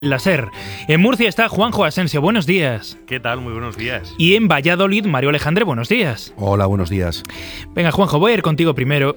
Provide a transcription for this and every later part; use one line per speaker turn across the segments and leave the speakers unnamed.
la SER. En Murcia está Juanjo Asensio, buenos días.
¿Qué tal? Muy buenos días.
Y en Valladolid, Mario Alejandre, buenos días.
Hola, buenos días.
Venga, Juanjo, voy a ir contigo primero.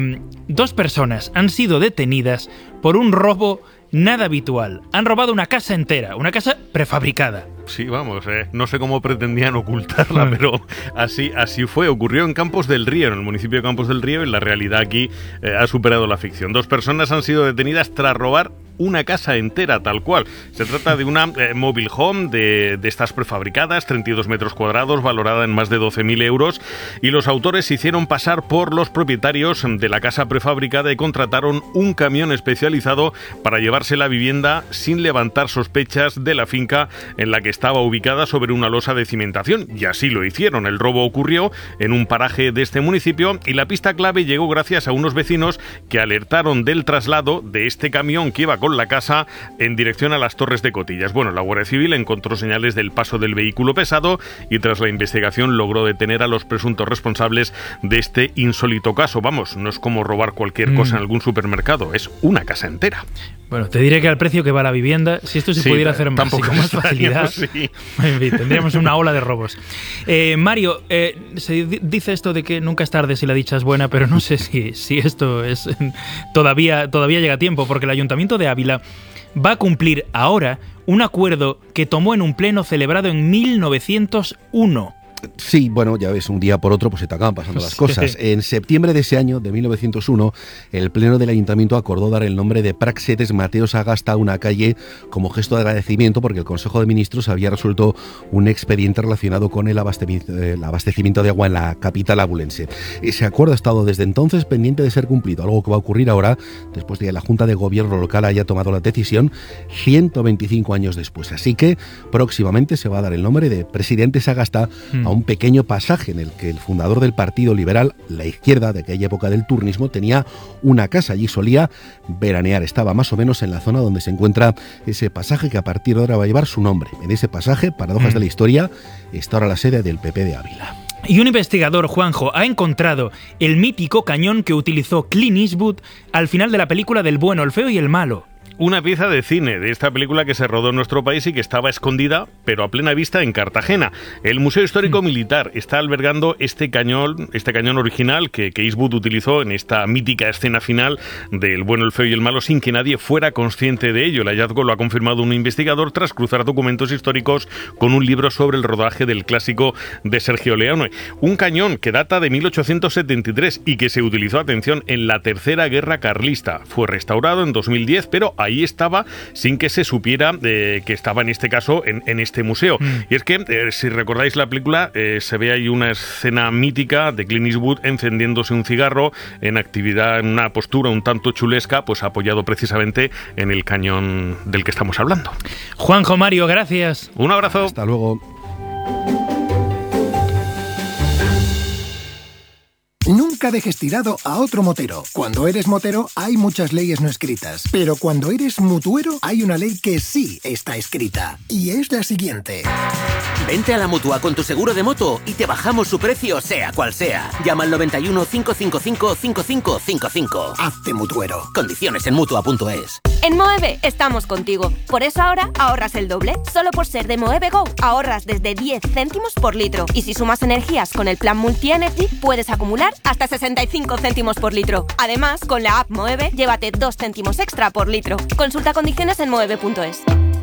2 personas han sido detenidas por un robo nada habitual. Han robado una casa entera, una casa prefabricada.
Sí, vamos, no sé cómo pretendían ocultarla, pero así fue. Ocurrió en Campos del Río, en el municipio de Campos del Río, y la realidad aquí ha superado la ficción. 2 personas han sido detenidas tras robar una casa entera, tal cual. Se trata de una mobile home de estas prefabricadas, 32 metros cuadrados, valorada en más de 12.000 euros, y los autores se hicieron pasar por los propietarios de la casa prefabricada y contrataron un camión especializado para llevarse la vivienda sin levantar sospechas de la finca en la que estaba ubicada sobre una losa de cimentación, y así lo hicieron. El robo ocurrió en un paraje de este municipio y la pista clave llegó gracias a unos vecinos que alertaron del traslado de este camión que iba con la casa en dirección a las Torres de Cotillas. Bueno, la Guardia Civil encontró señales del paso del vehículo pesado y tras la investigación logró detener a los presuntos responsables de este insólito caso. Vamos, no es como robar cualquier cosa en algún supermercado, es una casa entera.
Bueno, te diré que al precio que va la vivienda, si esto se pudiera hacer más, con más facilidad,
sí.
En fin, tendríamos una ola de robos. Mario, se dice esto de que nunca es tarde si la dicha es buena, pero no sé si esto es todavía llega a tiempo, porque el Ayuntamiento de Ávila va a cumplir ahora un acuerdo que tomó en un pleno celebrado en 1901.
Sí, bueno, ya ves, un día por otro pues se te acaban pasando las cosas. En septiembre de ese año, de 1901, el Pleno del Ayuntamiento acordó dar el nombre de Praxedes Mateo Sagasta a una calle como gesto de agradecimiento porque el Consejo de Ministros había resuelto un expediente relacionado con el abastecimiento de agua en la capital abulense. Ese acuerdo ha estado desde entonces pendiente de ser cumplido, algo que va a ocurrir ahora, después de que la Junta de Gobierno local haya tomado la decisión 125 años después. Así que próximamente se va a dar el nombre de Presidente Sagasta a un pequeño pasaje en el que el fundador del Partido Liberal, la izquierda de aquella época del turnismo, tenía una casa. Allí solía veranear. Estaba más o menos en la zona donde se encuentra ese pasaje que a partir de ahora va a llevar su nombre. En ese pasaje, paradojas de la historia, está ahora la sede del PP de Ávila.
Y un investigador, Juanjo, ha encontrado el mítico cañón que utilizó Clint Eastwood al final de la película del bueno, el feo y el malo.
Una pieza de cine de esta película que se rodó en nuestro país y que estaba escondida, pero a plena vista, en Cartagena. El Museo Histórico Militar está albergando este cañón original que Eastwood utilizó en esta mítica escena final del bueno, el feo y el malo sin que nadie fuera consciente de ello. El hallazgo lo ha confirmado un investigador tras cruzar documentos históricos con un libro sobre el rodaje del clásico de Sergio Leone. Un cañón que data de 1873 y que se utilizó, atención, en la Tercera Guerra Carlista. Fue restaurado en 2010, pero ahí estaba sin que se supiera que estaba en este caso en este museo. Y es que, si recordáis la película, se ve ahí una escena mítica de Clint Eastwood encendiéndose un cigarro en actividad, en una postura un tanto chulesca, pues apoyado precisamente en el cañón del que estamos hablando.
Juanjo, Mario, gracias.
Un abrazo.
Hasta luego.
Nunca dejes tirado a otro motero. Cuando eres motero hay muchas leyes no escritas, pero cuando eres mutuero hay una ley que sí está escrita, y es la siguiente.
Vente a la Mutua con tu seguro de moto y te bajamos su precio sea cual sea. Llama al 91 555 5555.
Hazte mutuero.
Condiciones en Mutua.es.
En Moeve estamos contigo. Por eso ahora ahorras el doble. Solo por ser de Moeve Go ahorras desde 10 céntimos por litro. Y si sumas energías con el plan Multi-Energy, puedes acumular hasta 65 céntimos por litro. Además, con la app Moeve, llévate 2 céntimos extra por litro. Consulta condiciones en Moeve.es.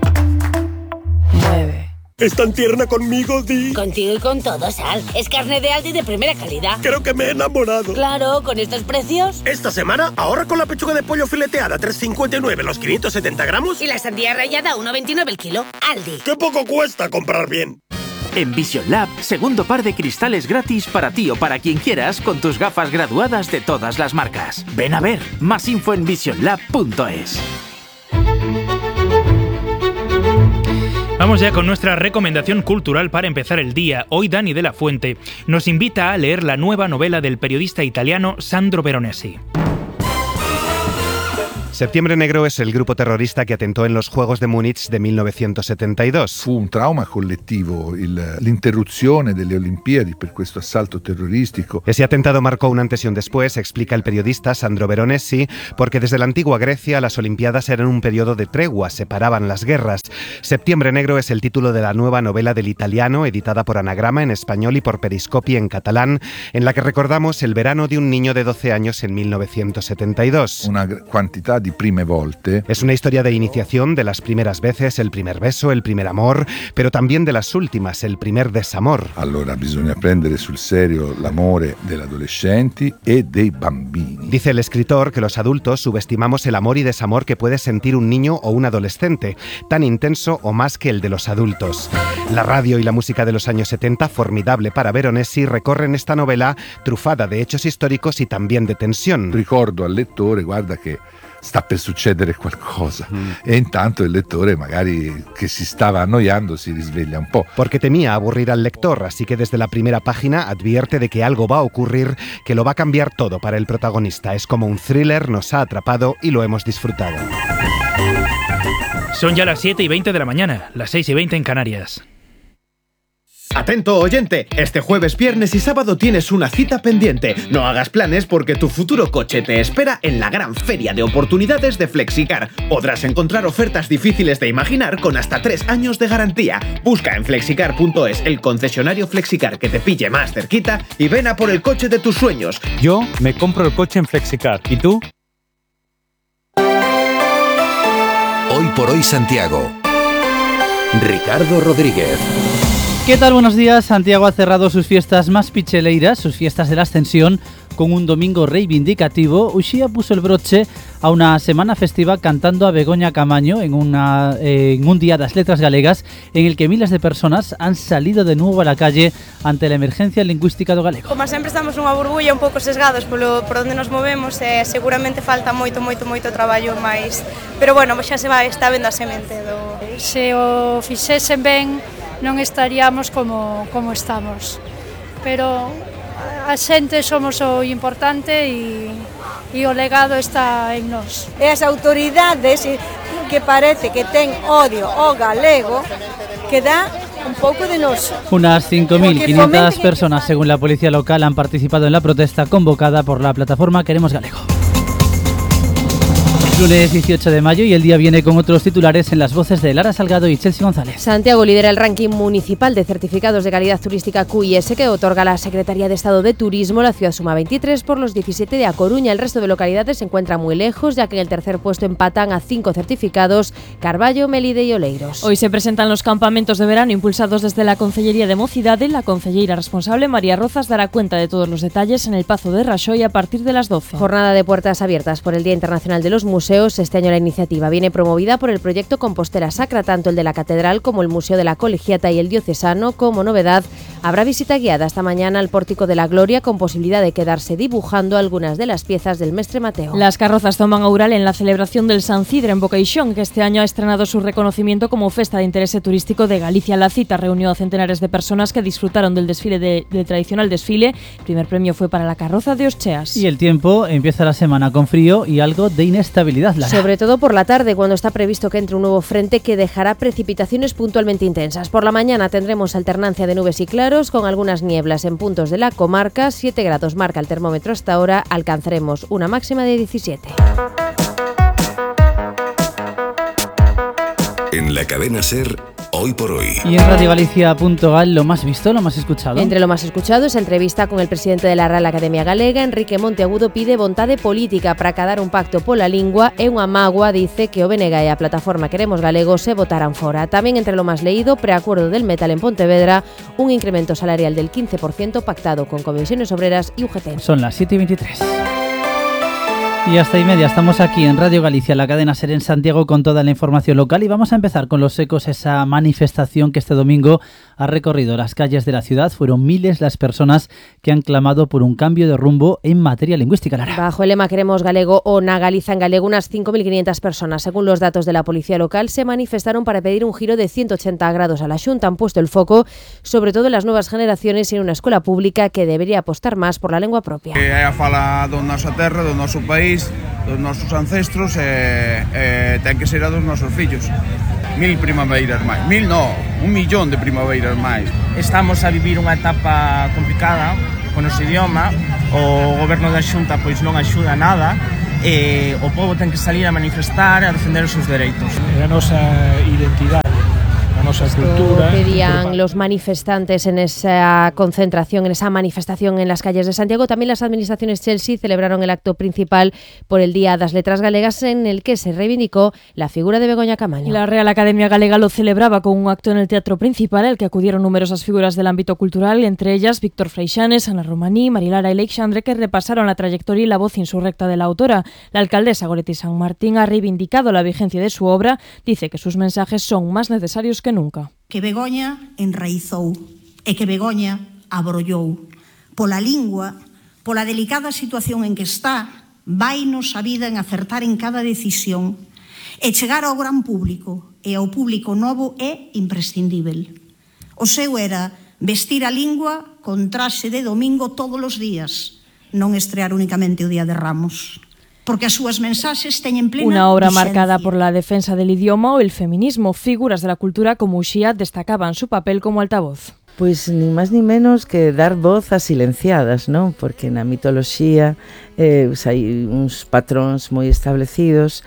Moeve.
¿Es tan tierna conmigo, Di?
Contigo y con todo, Sal. Es carne de Aldi de primera calidad.
Creo que me he enamorado.
Claro, con estos precios.
Esta semana ahorra con la pechuga de pollo fileteada 3,59 los 570 gramos.
Y la sandía rallada 1,29 el kilo. Aldi.
¡Qué poco cuesta comprar bien!
En Vision Lab, segundo par de cristales gratis para ti o para quien quieras con tus gafas graduadas de todas las marcas. Ven a ver, más info en visionlab.es.
Vamos ya con nuestra recomendación cultural para empezar el día. Hoy Dani de la Fuente nos invita a leer la nueva novela del periodista italiano Sandro Veronesi.
Septiembre Negro es el grupo terrorista que atentó en los Juegos de Múnich de 1972.
Fu un trauma collettivo l'interruzione delle Olimpiadi per questo assalto terroristico.
Ese atentado marcó un antes y un después, explica el periodista Sandro Veronesi, porque desde la antigua Grecia las Olimpiadas eran un periodo de tregua, separaban las guerras. Septiembre Negro es el título de la nueva novela del italiano, editada por Anagrama en español y por Periscopi en catalán, en la que recordamos el verano de un niño de 12 años en 1972.
Una quantità di prime volte.
Es una historia de iniciación, de las primeras veces, el primer beso, el primer amor, pero también de las últimas, el primer desamor.
Allora bisogna prendere sul serio l'amore degli adolescenti e dei bambini.
Dice el escritor que los adultos subestimamos el amor y desamor que puede sentir un niño o un adolescente, tan intenso o más que el de los adultos. La radio y la música de los años 70, formidable para Veronesi, recorren esta novela trufada de hechos históricos y también de tensión.
Ricordo al lettore, guarda che sta per succedere qualcosa, e intanto il lettore, magari che si stava annoiando, si risveglia un po'.
Porque temía aburrir al lector, así que desde la primera página advierte de que algo va a ocurrir que lo va a cambiar todo para el protagonista. Es como un thriller, nos ha atrapado y lo hemos disfrutado.
Son ya las 7:20 de la mañana, las 6:20 en Canarias.
Atento oyente, este jueves, viernes y sábado tienes una cita pendiente. No hagas planes porque tu futuro coche te espera en la gran feria de oportunidades de Flexicar. Podrás encontrar ofertas difíciles de imaginar con hasta 3 años de garantía. Busca en flexicar.es el concesionario Flexicar que te pille más cerquita y ven a por el coche de tus sueños.
Yo me compro el coche en Flexicar. ¿Y tú?
Hoy por hoy Santiago. Ricardo Rodríguez.
¿Qué tal? Buenos días. Santiago ha cerrado sus fiestas más picheleiras, sus fiestas de la Ascensión, con un domingo reivindicativo. Uxía puso el broche a una semana festiva cantando a Begoña Camaño en un día das letras galegas en el que miles de personas han salido de nuevo a la calle ante la emergencia lingüística do galego.
Como sempre estamos nunha burbulla un pouco sesgados por onde nos movemos, seguramente falta moito traballo máis, pero bueno, xa está vendo a semente do...
Se o fixesen ben non estaríamos como estamos, pero a xente somos o importante e o legado está en nós.
E as autoridades que parece que ten odio ao galego que dá un pouco de noso.
Unas 5.500 personas, según la policía local, han participado en la protesta convocada por la plataforma Queremos Galego. Lunes 18 de mayo y el día viene con otros titulares en las voces de Lara Salgado y Chelsea González.
Santiago lidera el ranking municipal de certificados de calidad turística QIS que otorga la Secretaría de Estado de Turismo. La ciudad suma 23 por los 17 de A Coruña. El resto de localidades se encuentran muy lejos, ya que en el tercer puesto empatan a 5 certificados: Carballo, Melide y Oleiros.
Hoy se presentan los campamentos de verano impulsados desde la Concellería de Mocidade. La concelleira responsable, María Rozas, dará cuenta de todos los detalles en el Pazo de Raxoi a partir de las 12.
Jornada de puertas abiertas por el Día Internacional de los Museos. Este año la iniciativa viene promovida por el proyecto Compostela Sacra, tanto el de la Catedral como el Museo de la Colegiata y el Diocesano. Como novedad, habrá visita guiada esta mañana al Pórtico de la Gloria, con posibilidad de quedarse dibujando algunas de las piezas del Mestre Mateo.
Las carrozas toman a Ural en la celebración del San Cidre en Boqueixón, que este año ha estrenado su reconocimiento como Festa de Interés Turístico de Galicia. La cita reunió a centenares de personas que disfrutaron del desfile del tradicional desfile. El primer premio fue para la carroza de Oscheas.
Y el tiempo empieza la semana con frío y algo de inestabilidad, Lara.
Sobre todo por la tarde, cuando está previsto que entre un nuevo frente que dejará precipitaciones puntualmente intensas. Por la mañana tendremos alternancia de nubes y claros, con algunas nieblas en puntos de la comarca. 7 grados marca el termómetro hasta ahora. Alcanzaremos una máxima de 17.
En la cadena SER, Hoy por Hoy.
Y en radiogalicia.gal, lo más visto, lo más escuchado.
Entre lo más escuchado, esa entrevista con el presidente de la Real Academia Galega. Enrique Monteagudo pide vontade política para acadar un pacto pola lingua e unha mágoa dice que o BNG e a plataforma Queremos Galego se votaran fora. Tamén entre lo más leído, preacuerdo del metal en Pontevedra, un incremento salarial del 15% pactado con comisiones obreras y UGT.
Son las 7:23. Y hasta y media estamos aquí en Radio Galicia, la cadena SER en Santiago, con toda la información local, y vamos a empezar con los ecos, esa manifestación que este domingo ha recorrido las calles de la ciudad. Fueron miles las personas que han clamado por un cambio de rumbo en materia lingüística, Lara.
Bajo el lema Queremos Galego o Na Galiza en Galego, unas 5.500 personas, según los datos de la policía local, se manifestaron para pedir un giro de 180 grados a la Xunta. Han puesto el foco sobre todo en las nuevas generaciones y en una escuela pública que debería apostar más por la lengua propia.
Que haya fala do nosa terra, do noso país, país, dos nosos ancestros ten que ser a dos nosos fillos. 1000 primaveiras máis, 1000 non, 1 millón de primaveiras máis.
Estamos a vivir unha etapa complicada con o noso idioma, o goberno da Xunta pois non axuda nada, e o povo ten que salir a manifestar e a defender os seus dereitos.
É a nosa identidade, a nosa cultura.
Pedían los manifestantes en esa concentración, en esa manifestación en las calles de Santiago. También las administraciones Chelsea celebraron el acto principal por el Día das Letras Galegas, en el que se reivindicó la figura de Begoña Camaño.
La Real Academia Galega lo celebraba con un acto en el Teatro Principal, al que acudieron numerosas figuras del ámbito cultural, entre ellas Víctor Freixanes, Ana Romaní, Marilara y Leixandre, que repasaron la trayectoria y la voz insurrecta de la autora. La alcaldesa Goretti San Martín ha reivindicado la vigencia de su obra, dice que sus mensajes son más necesarios que nunca.
Que Begoña enraizou e que Begoña abrollou. Pola lingua, pola delicada situación en que está, vainos a vida en acertar en cada decisión, e chegar ao gran público e ao público novo é imprescindível. O seu era vestir a lingua con traxe de domingo todos os días, non estrear únicamente o Día de Ramos. Porque as súas mensaxes teñen plena
Una obra
vigencia.
marcada por la defensa del idioma o el feminismo. Figuras de la cultura como Uxía destacaban su papel como altavoz.
Pois ni máis ni menos que dar voz a silenciadas, non? Porque na mitoloxía hai uns patróns moi establecidos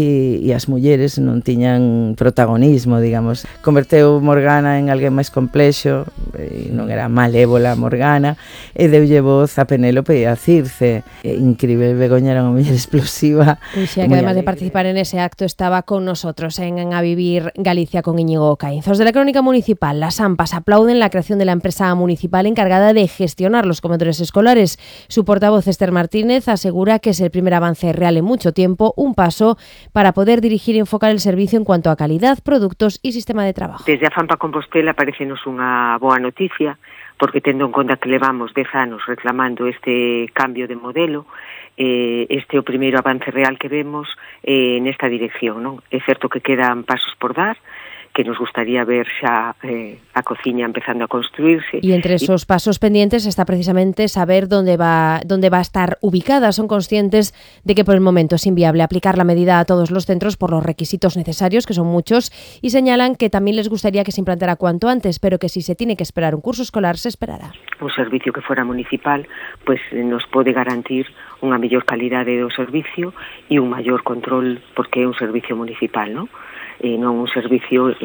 e as mulleres non tiñan protagonismo, digamos. Converteu Morgana en alguén máis complexo, non era malévola Morgana, e deulle voz a Penélope e a Circe. Increíble, Begoña era unha muller explosiva.
Uxía, que además de participar en ese acto, estaba con nosotros en A Vivir Galicia con Íñigo Caínzos. De la Crónica Municipal, las AMPAs aplauden la creación de la empresa municipal encargada de gestionar los comedores escolares. Su portavoz, Esther Martínez, asegura que es el primer avance real en mucho tiempo, un paso para poder dirigir y enfocar el servicio en cuanto a calidad, productos y sistema de trabajo.
Desde a FAMPA Compostela parecenos unha boa noticia, porque tendo en conta que levamos 10 anos reclamando este cambio de modelo, este é o primeiro avance real que vemos nesta dirección, non? É certo que quedan pasos por dar, que nos gustaría ver xa a cociña empezando a construirse.
Y entre esos pasos pendientes está precisamente saber dónde va a estar ubicada. Son conscientes de que por el momento es inviable aplicar la medida a todos los centros por los requisitos necesarios, que son muchos, y señalan que también les gustaría que se implantara cuanto antes, pero que si se tiene que esperar un curso escolar, se esperará.
Un servicio que fuera municipal, pues nos pode garantir unha mellor calidade do servicio e un maior control, porque é un servicio municipal, non? Non un servicio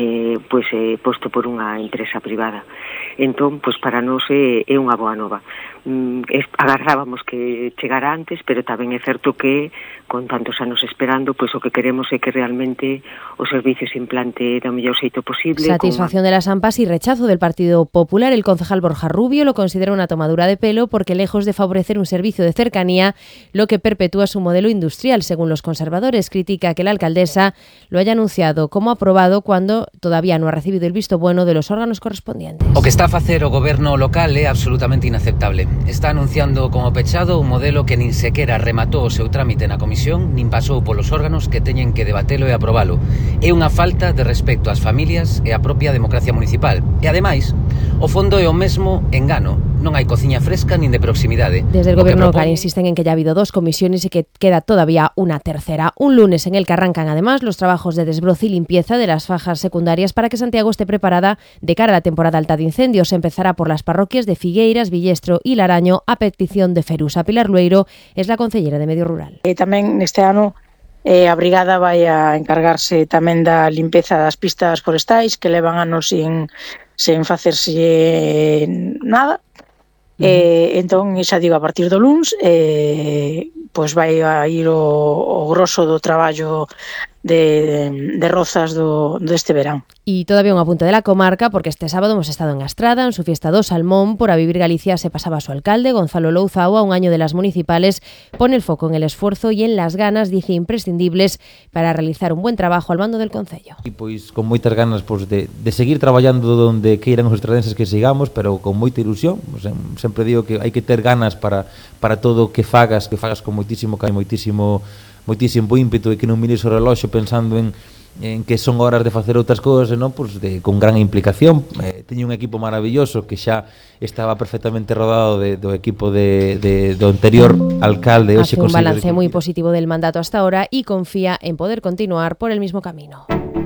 posto por unha empresa privada. Entón, para nós é unha boa nova. Agarrábamos que chegara antes, pero tamén é certo que con tantos anos esperando, o que queremos é que realmente o servicio se implante do mellor xeito posible.
Satisfacción de las AMPAs y rechazo del Partido Popular. El concejal Borja Rubio lo considera una tomadura de pelo porque, lejos de favorecer un servicio de cercanía, lo que perpetúa su modelo industrial. Según los conservadores, critica que la alcaldesa lo haya anunciado como aprobado cuando todavía no ha recibido el visto bueno de los órganos correspondientes.
O que está a facer o goberno local é absolutamente inaceptable. Está anunciando como pechado un modelo que nin sequera rematou o seu trámite na comisión, nin pasou polos órganos que teñen que debatelo e aprobalo. É unha falta de respecto ás familias e á propia democracia municipal. E ademais, o fondo é o mesmo engano. Non hai cociña fresca nin de proximidade.
Desde el gobierno local insisten en que ya ha habido 2 comisiones y que queda todavía una tercera. Un lunes en el que arrancan además los trabajos de desbroce y limpieza de las fajas secundarias para que Santiago esté preparada de cara a la temporada alta de incendios. Empezará por las parroquias de Figueiras, Villestro y Laraño a petición de Ferusa. Pilar Lueiro es la concellera de Medio Rural.
Tamén neste ano a brigada vai a encargarse tamén da limpeza das pistas forestais que levan anos sin facerse nada. Entón, xa digo, a partir do luns pois vai a ir o grosso do traballo de rozas deste verán.
Y todavía un apunte de la comarca, porque este sábado hemos estado en Astrada, en su fiesta do Salmón. Por A Vivir Galicia se pasaba su alcalde, Gonzalo Louzao. A un año de las municipales pone el foco en el esfuerzo y en las ganas, dice, imprescindibles para realizar un buen trabajo al mando del concello.
E pois con moitas ganas de seguir traballando donde queiran os estradenses que sigamos, pero con moita ilusión. Sempre digo que hai que ter ganas para todo o que fagas con moitísimo ímpeto, e que non mires o reloxo pensando en en que son horas de facer outras cousas, non? Pues con gran implicación. Teño un equipo maravilloso que xa estaba perfectamente rodado do equipo do anterior alcalde.
Hace un balance muy positivo del mandato hasta ahora y confía en poder continuar por el mismo camino.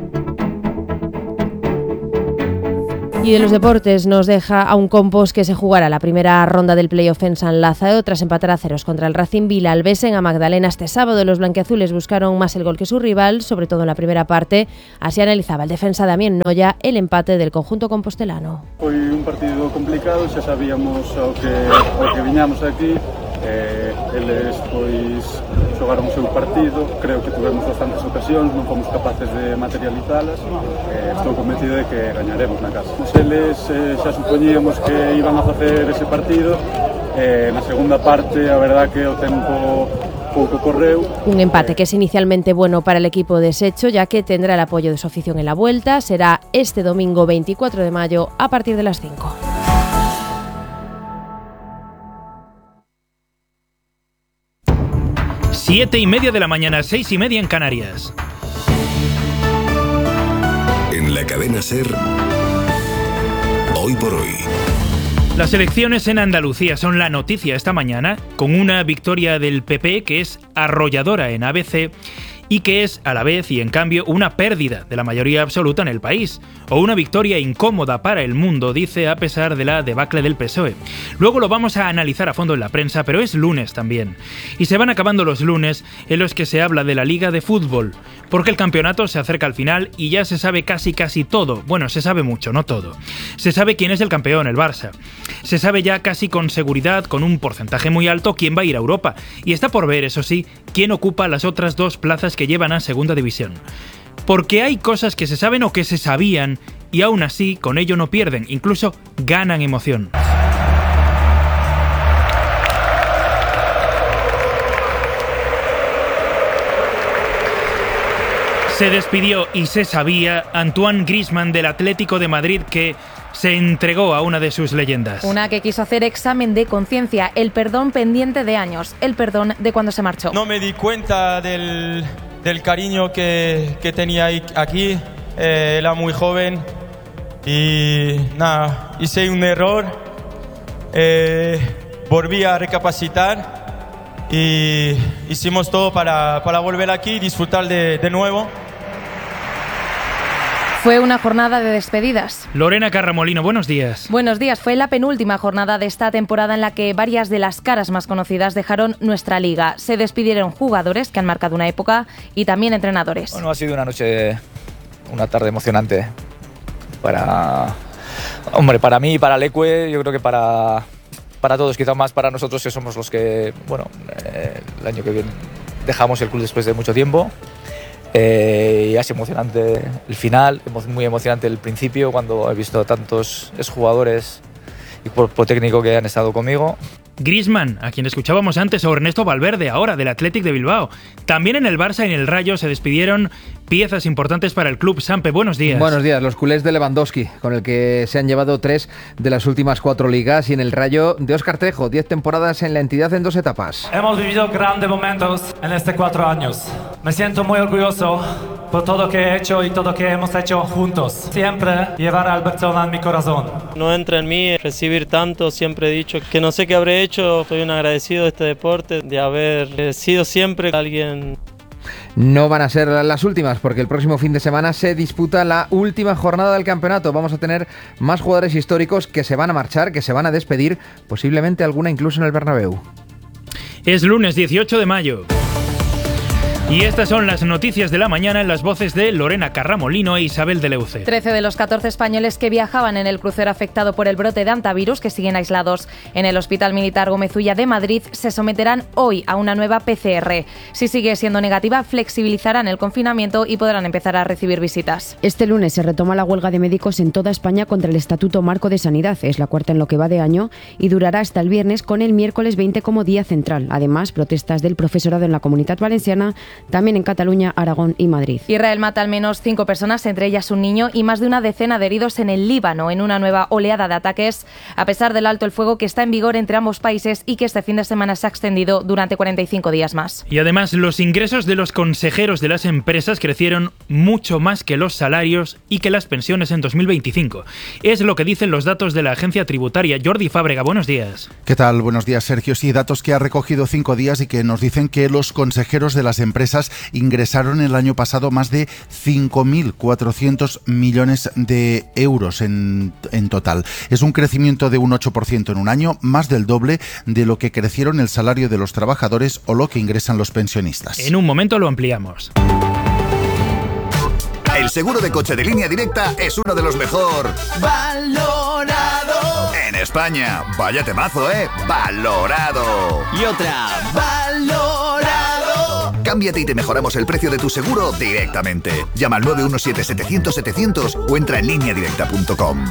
Y de los deportes nos deja a un Compos que se jugará la primera ronda del playoff en San Lázaro tras empatar a ceros contra el Racing Vilalbés en a Magdalena este sábado. Los blanquiazules buscaron más el gol que su rival, sobre todo en la primera parte. Así analizaba el defensa Damián Noya el empate del conjunto compostelano.
Foi un partido complicado, xa sabíamos ao que viñamos aquí. Eles pois xogaron o seu partido, creo que tivemos bastantes ocasións, non fomos capaces de materializalas. Estou convencido de que gañaremos na casa. Eles xa supoñíamos que iban a facer ese partido. Na segunda parte, a verdad que o tempo pouco correu.
Un empate que es inicialmente bueno para el equipo deshecho, ya que tendrá el apoyo de su afición en la vuelta. Será este domingo 24 de mayo a partir de las 5.
7:30 de la mañana, 6:30 en Canarias.
En la cadena SER, Hoy por Hoy.
Las elecciones en Andalucía son la noticia esta mañana, con una victoria del PP que es arrolladora en ABC y que es, a la vez y en cambio, una pérdida de la mayoría absoluta en el país, o una victoria incómoda para el mundo, dice, a pesar de la debacle del PSOE. Luego lo vamos a analizar a fondo en la prensa, pero es lunes también. Y se van acabando los lunes en los que se habla de la Liga de Fútbol, porque el campeonato se acerca al final y ya se sabe casi todo. Bueno, se sabe mucho, no todo. Se sabe quién es el campeón, el Barça. Se sabe ya casi con seguridad, con un porcentaje muy alto, quién va a ir a Europa. Y está por ver, eso sí, quién ocupa las otras 2 plazas que llevan a Segunda División. Porque hay cosas que se saben o que se sabían y aún así con ello no pierden, incluso ganan emoción. Se despidió y se sabía Antoine Griezmann del Atlético de Madrid, que se entregó a una de sus leyendas.
Una que quiso hacer examen de conciencia, el perdón pendiente de años, el perdón de cuando se marchó.
No me di cuenta del cariño que tenía aquí, era muy joven y nada, hice un error, volví a recapacitar y hicimos todo para volver aquí y disfrutar de nuevo.
Fue una jornada de despedidas.
Lorena Carramolino, buenos días.
Buenos días. Fue la penúltima jornada de esta temporada en la que varias de las caras más conocidas dejaron nuestra liga. Se despidieron jugadores que han marcado una época y también entrenadores.
Bueno, ha sido una tarde emocionante para mí y para el ECUE, yo creo que para todos, quizá más para nosotros que somos los que, el año que viene dejamos el club después de mucho tiempo. Y ha sido emocionante el final, muy emocionante el principio, cuando he visto a tantos exjugadores y cuerpo técnico que han estado conmigo.
Griezmann, a quien escuchábamos antes, o Ernesto Valverde, ahora del Athletic de Bilbao. También en el Barça y en el Rayo se despidieron piezas importantes para el club. Sampe, buenos días.
Buenos días. Los culés de Lewandowski, con el que se han llevado 3 de las últimas 4 ligas, y en el Rayo de Óscar Trejo, 10 temporadas en la entidad en 2 etapas.
Hemos vivido grandes momentos en estos 4 años. Me siento muy orgulloso por todo lo que he hecho y todo lo que hemos hecho juntos. Siempre llevar al Barcelona en mi corazón.
No entra en mí recibir tanto, siempre he dicho que no sé qué habré hecho. Estoy un agradecido de este deporte, de haber sido siempre alguien.
No van a ser las últimas, porque el próximo fin de semana se disputa la última jornada del campeonato. Vamos a tener más jugadores históricos que se van a marchar, que se van a despedir, posiblemente alguna incluso en el Bernabéu.
Es lunes 18 de mayo. Y estas son las noticias de la mañana en las voces de Lorena Carramolino e Isabel de Leuce.
13 de los 14 españoles que viajaban en el crucero afectado por el brote de hantavirus, que siguen aislados en el Hospital Militar Gómez Ulla de Madrid, se someterán hoy a una nueva PCR. Si sigue siendo negativa, flexibilizarán el confinamiento y podrán empezar a recibir visitas.
Este lunes se retoma la huelga de médicos en toda España contra el Estatuto Marco de Sanidad. Es la cuarta en lo que va de año y durará hasta el viernes, con el miércoles 20 como día central. Además, protestas del profesorado en la Comunidad Valenciana también en Cataluña, Aragón y Madrid.
Israel mata al menos 5 personas, entre ellas un niño, y más de una decena de heridos en el Líbano, en una nueva oleada de ataques, a pesar del alto el fuego que está en vigor entre ambos países y que este fin de semana se ha extendido durante 45 días más.
Y además, los ingresos de los consejeros de las empresas crecieron mucho más que los salarios y que las pensiones en 2025. Es lo que dicen los datos de la agencia tributaria. Jordi Fábrega, buenos días.
¿Qué tal? Buenos días, Sergio. Sí, datos que ha recogido 5 días y que nos dicen que los consejeros de las empresas ingresaron el año pasado más de 5.400 millones de euros en total. Es un crecimiento de un 8% en un año, más del doble de lo que crecieron el salario de los trabajadores o lo que ingresan los pensionistas.
En un momento lo ampliamos.
El seguro de coche de Línea Directa es uno de los mejor valorado en España. Vaya temazo, valorado.
Y otra, valorado.
Cámbiate y te mejoramos el precio de tu seguro directamente. Llama al 917-700-700 o entra en lineadirecta.com.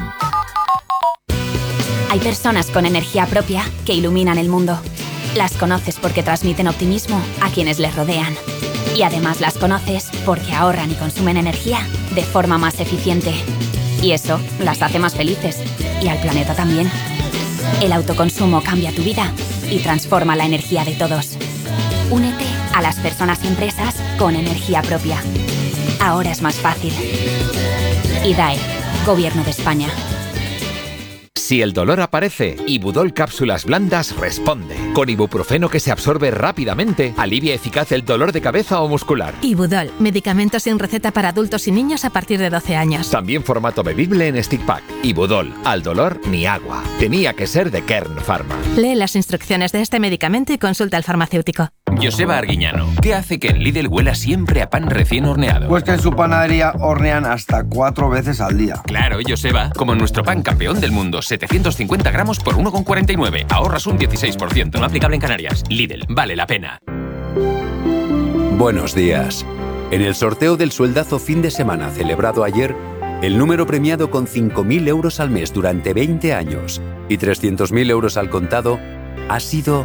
Hay personas con energía propia que iluminan el mundo. Las conoces porque transmiten optimismo a quienes les rodean. Y además las conoces porque ahorran y consumen energía de forma más eficiente. Y eso las hace más felices. Y al planeta también. El autoconsumo cambia tu vida y transforma la energía de todos. Únete a las personas y empresas con energía propia. Ahora es más fácil. IDAE, Gobierno de España.
Si el dolor aparece, Ibudol Cápsulas Blandas responde. Con ibuprofeno que se absorbe rápidamente, alivia eficaz el dolor de cabeza o muscular.
Ibudol, medicamento sin receta para adultos y niños a partir de 12 años.
También formato bebible en stick pack. Ibudol, al dolor ni agua. Tenía que ser de Kern Pharma.
Lee las instrucciones de este medicamento y consulta al farmacéutico.
Joseba Arguiñano, ¿qué hace que en Lidl huela siempre a pan recién horneado?
Pues que en su panadería hornean hasta 4 veces al día.
Claro, Joseba, como nuestro pan campeón del mundo, 750 gramos por 1,49. Ahorras un 16%. No aplicable en Canarias. Lidl, vale la pena.
Buenos días. En el sorteo del sueldazo fin de semana celebrado ayer, el número premiado con 5.000 euros al mes durante 20 años y 300.000 euros al contado ha sido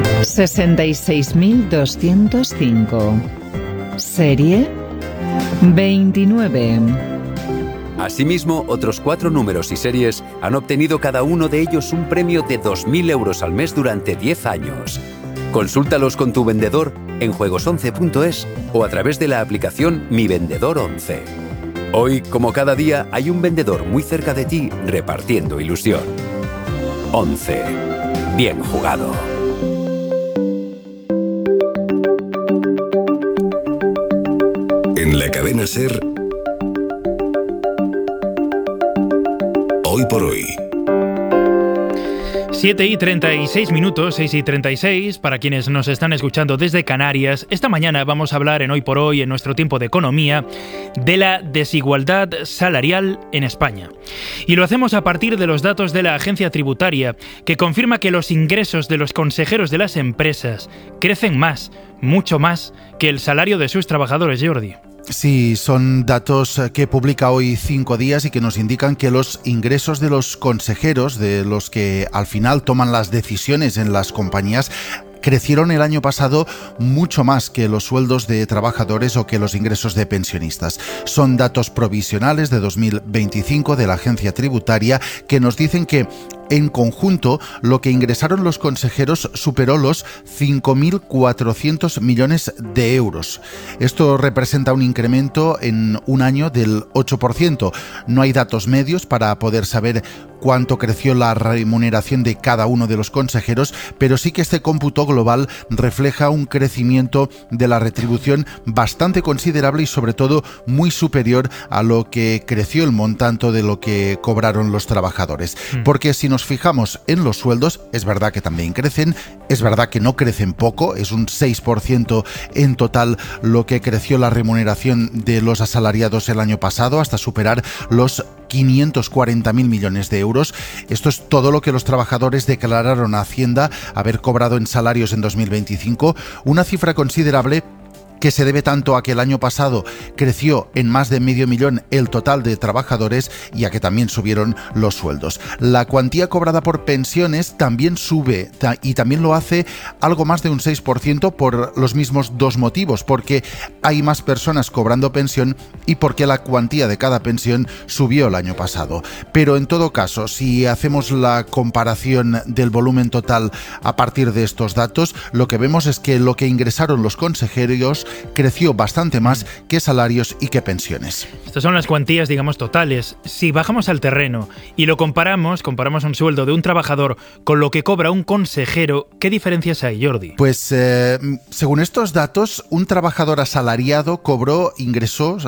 66.205. Serie 29.
Asimismo, otros 4 números y series han obtenido cada uno de ellos un premio de 2.000 euros al mes durante 10 años. Consúltalos con tu vendedor en juegos11.es o a través de la aplicación Mi Vendedor 11. Hoy, como cada día, hay un vendedor muy cerca de ti repartiendo ilusión. 11. Bien jugado.
En la cadena SER, Hoy por Hoy.
7:36, 6:36, para quienes nos están escuchando desde Canarias. Esta mañana vamos a hablar en Hoy por Hoy, en nuestro tiempo de economía, de la desigualdad salarial en España. Y lo hacemos a partir de los datos de la agencia tributaria, que confirma que los ingresos de los consejeros de las empresas crecen más, mucho más, que el salario de sus trabajadores, Jordi.
Sí, son datos que publica hoy 5 días y que nos indican que los ingresos de los consejeros, de los que al final toman las decisiones en las compañías, crecieron el año pasado mucho más que los sueldos de trabajadores o que los ingresos de pensionistas. Son datos provisionales de 2025 de la agencia tributaria que nos dicen que en conjunto, lo que ingresaron los consejeros superó los 5.400 millones de euros. Esto representa un incremento en un año del 8%. No hay datos medios para poder saber cuánto creció la remuneración de cada uno de los consejeros, pero sí que este cómputo global refleja un crecimiento de la retribución bastante considerable y sobre todo muy superior a lo que creció el montante de lo que cobraron los trabajadores. Porque si nos fijamos en los sueldos, es verdad que también crecen, es verdad que no crecen poco, es un 6% en total lo que creció la remuneración de los asalariados el año pasado, hasta superar los 540.000 millones de euros. Esto es todo lo que los trabajadores declararon a Hacienda haber cobrado en salarios en 2025, una cifra considerable que se debe tanto a que el año pasado creció en más de 500.000 el total de trabajadores y a que también subieron los sueldos. La cuantía cobrada por pensiones también sube y también lo hace algo más de un 6% por los mismos dos motivos, porque hay más personas cobrando pensión y porque la cuantía de cada pensión subió el año pasado. Pero en todo caso, si hacemos la comparación del volumen total a partir de estos datos, lo que vemos es que lo que ingresaron los consejeros creció bastante más que salarios y que pensiones.
Estas son las cuantías, digamos, totales. Si bajamos al terreno y lo comparamos un sueldo de un trabajador con lo que cobra un consejero, ¿qué diferencias hay, Jordi?
Pues según estos datos, un trabajador asalariado cobró ingresos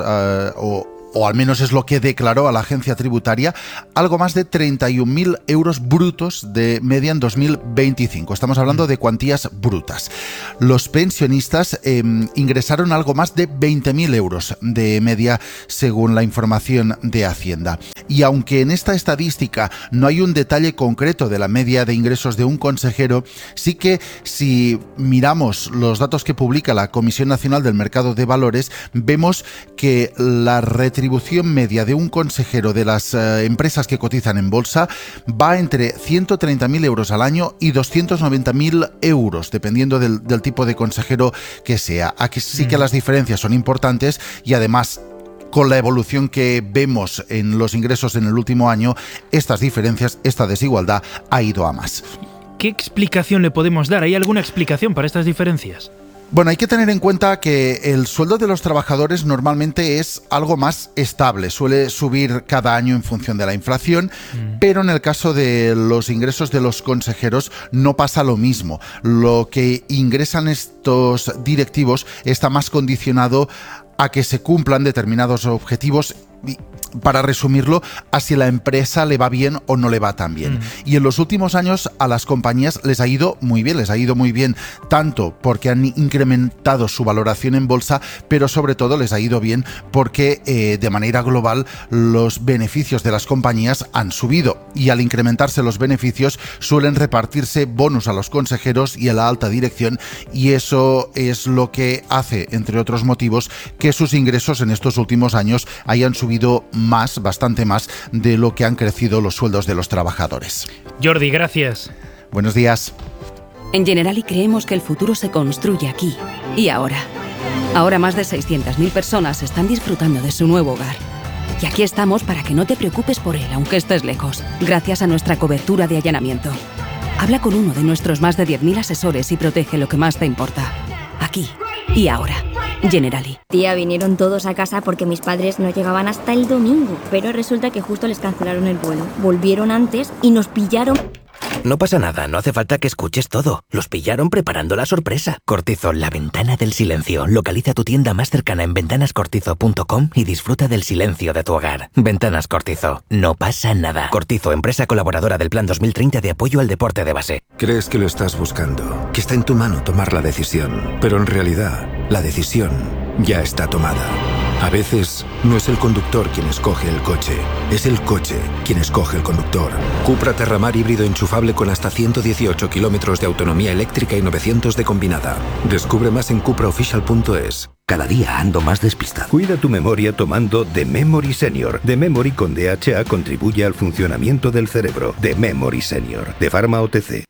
o al menos es lo que declaró a la agencia tributaria, algo más de 31.000 euros brutos de media en 2025. Estamos hablando de cuantías brutas. Los pensionistas ingresaron algo más de 20.000 euros de media, según la información de Hacienda. Y aunque en esta estadística no hay un detalle concreto de la media de ingresos de un consejero, sí que si miramos los datos que publica la Comisión Nacional del Mercado de Valores, vemos que la retribución media de un consejero de las empresas que cotizan en bolsa va entre 130.000 euros al año y 290.000 euros, dependiendo del tipo de consejero que sea. Aquí sí que las diferencias son importantes y además, con la evolución que vemos en los ingresos en el último año, estas diferencias, esta desigualdad ha ido a más.
¿Qué explicación le podemos dar? ¿Hay alguna explicación para estas diferencias?
Bueno, hay que tener en cuenta que el sueldo de los trabajadores normalmente es algo más estable, suele subir cada año en función de la inflación, pero en el caso de los ingresos de los consejeros no pasa lo mismo. Lo que ingresan estos directivos está más condicionado a que se cumplan determinados objetivos, para resumirlo, a si la empresa le va bien o no le va tan bien. Y en los últimos años a las compañías les ha ido muy bien, tanto porque han incrementado su valoración en bolsa, pero sobre todo les ha ido bien porque de manera global los beneficios de las compañías han subido, y al incrementarse los beneficios suelen repartirse bonus a los consejeros y a la alta dirección, y eso es lo que hace, entre otros motivos, que sus ingresos en estos últimos años hayan subido bastante más de lo que han crecido los sueldos de los trabajadores.
Jordi, gracias.
Buenos días.
En Generali creemos que el futuro se construye aquí y ahora. Ahora más de 600.000 personas están disfrutando de su nuevo hogar. Y aquí estamos para que no te preocupes por él, aunque estés lejos, gracias a nuestra cobertura de allanamiento. Habla con uno de nuestros más de 10.000 asesores y protege lo que más te importa. Aquí y ahora. Generali.
Tía, vinieron todos a casa porque mis padres no llegaban hasta el domingo, pero resulta que justo les cancelaron el vuelo. Volvieron antes y nos pillaron.
No pasa nada, no hace falta que escuches todo. Los pillaron preparando la sorpresa. Cortizo, la ventana del silencio. Localiza tu tienda más cercana en ventanascortizo.com y disfruta del silencio de tu hogar. Ventanas Cortizo, no pasa nada. Cortizo, empresa colaboradora del Plan 2030 de apoyo al deporte de base.
Crees que lo estás buscando, que está en tu mano tomar la decisión, pero en realidad la decisión ya está tomada. A veces no es el conductor quien escoge el coche, es el coche quien escoge el conductor. Cupra Terramar híbrido enchufable con hasta 118 kilómetros de autonomía eléctrica y 900 de combinada. Descubre más en cupraofficial.es.
Cada día ando más despistado. Cuida tu memoria tomando The Memory Senior. The Memory con DHA contribuye al funcionamiento del cerebro. The Memory Senior, de Pharma OTC.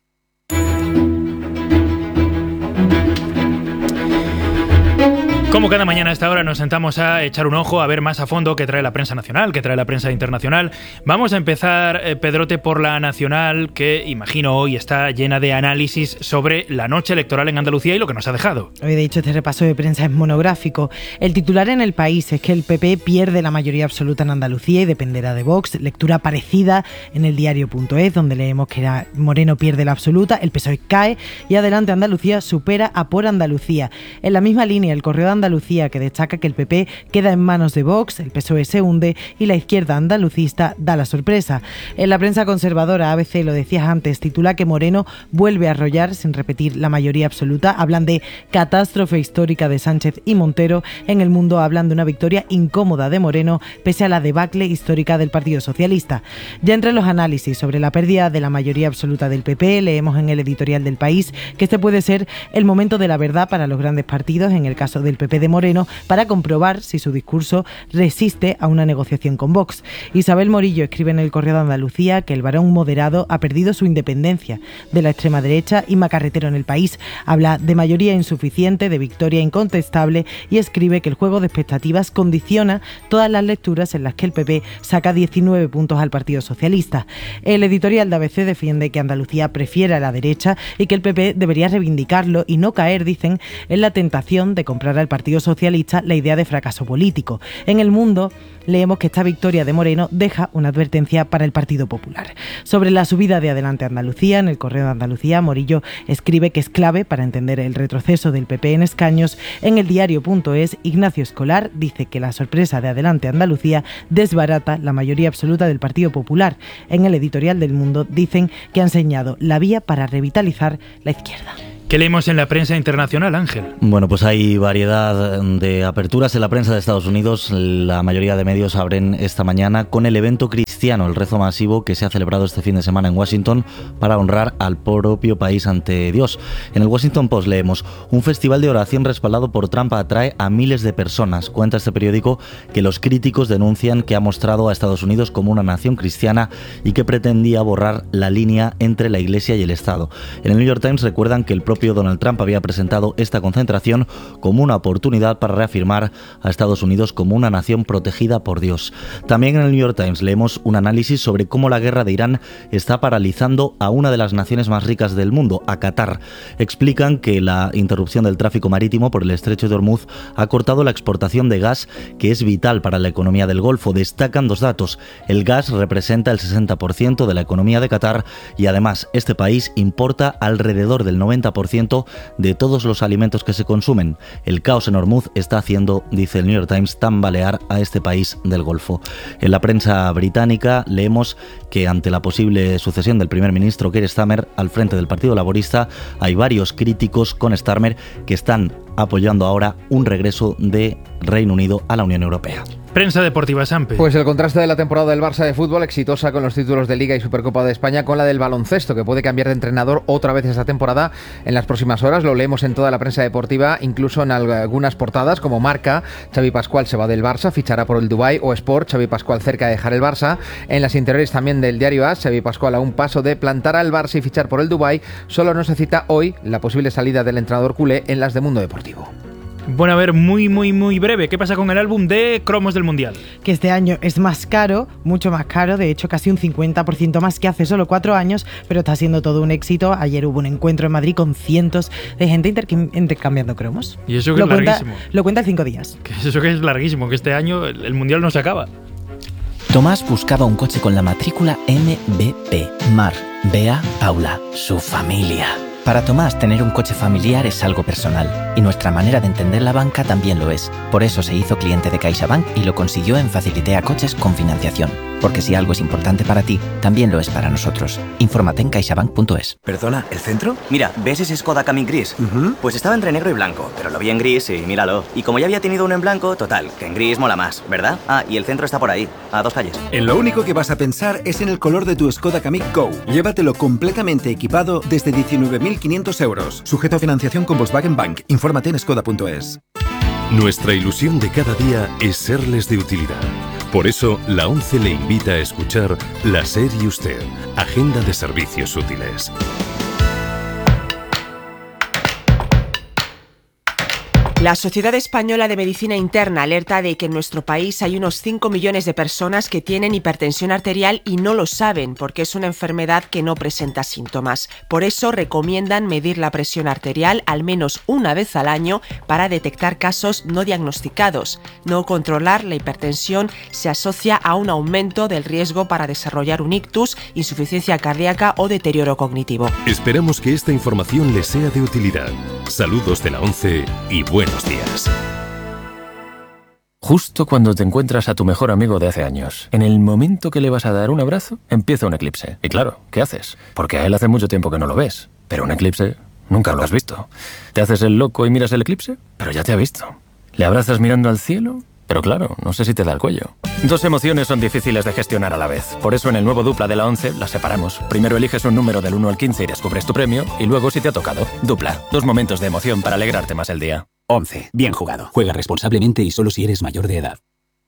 Como cada mañana a esta hora nos sentamos a echar un ojo, a ver más a fondo qué trae la prensa nacional, qué trae la prensa internacional. Vamos a empezar, Pedrote, por la nacional, que imagino hoy está llena de análisis sobre la noche electoral en Andalucía y lo que nos ha dejado.
Hoy, de hecho, este repaso de prensa es monográfico. El titular en El País es que el PP pierde la mayoría absoluta en Andalucía y dependerá de Vox. Lectura parecida en el diario.es, donde leemos que Moreno pierde la absoluta, el PSOE cae y Adelante Andalucía supera a Por Andalucía. En la misma línea, el Correo de Andalucía, que destaca que el PP queda en manos de Vox, el PSOE se hunde y la izquierda andalucista da la sorpresa. En la prensa conservadora, ABC, lo decías antes, titula que Moreno vuelve a arrollar sin repetir la mayoría absoluta. Hablan de catástrofe histórica de Sánchez y Montero. En El Mundo hablan de una victoria incómoda de Moreno pese a la debacle histórica del Partido Socialista. Ya entre los análisis sobre la pérdida de la mayoría absoluta del PP, leemos en el editorial del País que este puede ser el momento de la verdad para los grandes partidos. En el caso del PP, PP de Moreno para comprobar si su discurso resiste a una negociación con Vox. Isabel Morillo escribe en El Correo de Andalucía que el varón moderado ha perdido su independencia de la extrema derecha y macarretero en el país. Habla de mayoría insuficiente, de victoria incontestable y escribe que el juego de expectativas condiciona todas las lecturas en las que el PP saca 19 puntos al Partido Socialista. El editorial de ABC defiende que Andalucía prefiere a la derecha y que el PP debería reivindicarlo y no caer, dicen, en la tentación de comprar al Partido Socialista la idea de fracaso político. En El Mundo leemos que esta victoria de Moreno deja una advertencia para el Partido Popular. Sobre la subida de Adelante Andalucía, en El Correo de Andalucía, Morillo escribe que es clave para entender el retroceso del PP en escaños. En El Diario.es, Ignacio Escolar dice que la sorpresa de Adelante Andalucía desbarata la mayoría absoluta del Partido Popular. En el editorial del Mundo dicen que ha enseñado la vía para revitalizar la izquierda.
¿Qué leemos en la prensa internacional, Ángel?
Bueno, pues hay variedad de aperturas en la prensa de Estados Unidos. La mayoría de medios abren esta mañana con el evento cristiano, el rezo masivo que se ha celebrado este fin de semana en Washington para honrar al propio país ante Dios. En el Washington Post leemos: un festival de oración respaldado por Trump atrae a miles de personas. Cuenta este periódico que los críticos denuncian que ha mostrado a Estados Unidos como una nación cristiana y que pretendía borrar la línea entre la Iglesia y el Estado. En el New York Times recuerdan que el propio Donald Trump había presentado esta concentración como una oportunidad para reafirmar a Estados Unidos como una nación protegida por Dios. También en el New York Times leemos un análisis sobre cómo la guerra de Irán está paralizando a una de las naciones más ricas del mundo, a Qatar. Explican que la interrupción del tráfico marítimo por el estrecho de Hormuz ha cortado la exportación de gas, que es vital para la economía del Golfo. Destacan dos datos: el gas representa el 60% de la economía de Qatar y además este país importa alrededor del 90% de todos los alimentos que se consumen. El caos en Hormuz está haciendo, dice el New York Times, tambalear a este país del Golfo. En la prensa británica leemos que ante la posible sucesión del primer ministro Keir Starmer al frente del Partido Laborista, hay varios críticos con Starmer que están apoyando ahora un regreso de Reino Unido a la Unión Europea.
Prensa deportiva, Sampe.
Pues el contraste de la temporada del Barça de fútbol, exitosa con los títulos de Liga y Supercopa de España, con la del baloncesto, que puede cambiar de entrenador otra vez esta temporada en las próximas horas. Lo leemos en toda la prensa deportiva, incluso en algunas portadas como Marca: Xavi Pascual se va del Barça, fichará por el Dubái, o Sport: Xavi Pascual cerca de dejar el Barça. En las interiores también del diario AS, Xavi Pascual a un paso de plantar al Barça y fichar por el Dubái. Solo no se cita hoy la posible salida del entrenador culé en las de Mundo Deportivo.
Bueno, a ver, muy breve. ¿Qué pasa con el álbum de cromos del Mundial?
Que este año es más caro, mucho más caro, de hecho casi un 50% más que hace solo 4 años, pero está siendo todo un éxito. Ayer hubo un encuentro en Madrid con cientos de gente intercambiando cromos.
Y eso que es larguísimo.
Lo cuenta 5 días.
Eso que es larguísimo, que este año el Mundial no se acaba.
Tomás buscaba un coche con la matrícula MBP. Mar, Bea, Paula, su familia. Para Tomás, tener un coche familiar es algo personal, y nuestra manera de entender la banca también lo es. Por eso se hizo cliente de CaixaBank y lo consiguió en Facilitea Coches con financiación. Porque si algo es importante para ti, también lo es para nosotros. Infórmate en caixabank.es.
¿Perdona, el centro? Mira, ¿ves ese Skoda Kamiq gris? Pues estaba entre negro y blanco, pero lo vi en gris y míralo. Y como ya había tenido uno en blanco, total, que en gris mola más, ¿verdad? Ah, y el centro está por ahí, a 2 calles.
En lo único que vas a pensar es en el color de tu Skoda Kamiq Go. Llévatelo completamente equipado desde 19.500 euros. Sujeto a financiación con Volkswagen Bank. Infórmate en skoda.es.
Nuestra ilusión de cada día es serles de utilidad. Por eso, la ONCE le invita a escuchar La SER y Usted, Agenda de Servicios Útiles.
La Sociedad Española de Medicina Interna alerta de que en nuestro país hay unos 5 millones de personas que tienen hipertensión arterial y no lo saben porque es una enfermedad que no presenta síntomas. Por eso recomiendan medir la presión arterial al menos una vez al año para detectar casos no diagnosticados. No controlar la hipertensión se asocia a un aumento del riesgo para desarrollar un ictus, insuficiencia cardíaca o deterioro cognitivo.
Esperamos que esta información les sea de utilidad. Saludos de la ONCE y buenos días.
Justo cuando te encuentras a tu mejor amigo de hace años, en el momento que le vas a dar un abrazo, empieza un eclipse. Y claro, ¿qué haces? Porque a él hace mucho tiempo que no lo ves. Pero un eclipse nunca lo has visto. ¿Te haces el loco y miras el eclipse? Pero ya te ha visto. ¿Le abrazas mirando al cielo? Pero claro, no sé si te da el cuello. Dos emociones son difíciles de gestionar a la vez. Por eso en el nuevo Dupla de la ONCE las separamos. Primero eliges un número del 1 al 15 y descubres tu premio. Y luego si te ha tocado. Dupla. 2 momentos de emoción para alegrarte más el día.
11. Bien jugado. Juega responsablemente y solo si eres mayor de edad.